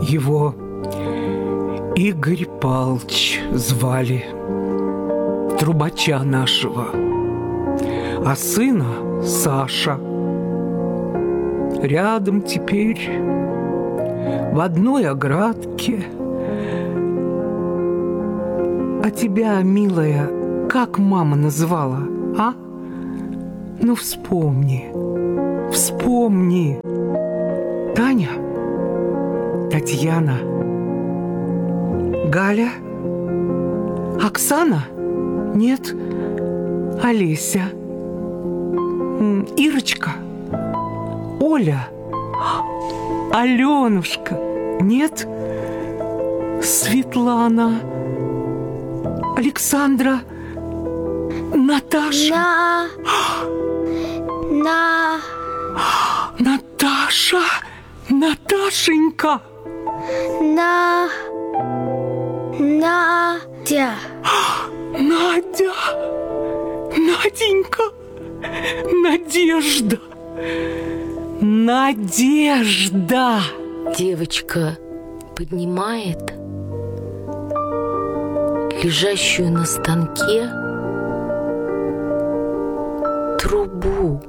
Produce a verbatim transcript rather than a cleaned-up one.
Его Игорь Палыч звали, трубача нашего, а сына Саша. Рядом теперь, в одной оградке. А тебя, милая, как мама называла, а? Ну, вспомни, вспомни. Таня? Татьяна? Галя? Оксана? Нет? Олеся? Ирочка? Оля? Аленушка? Нет? Светлана? Александра? Наташа? На... На... Наташа? Наташенька? На... Надя. Надя? Наденька? Надежда? Надежда! Девочка поднимает лежащую на станке трубу.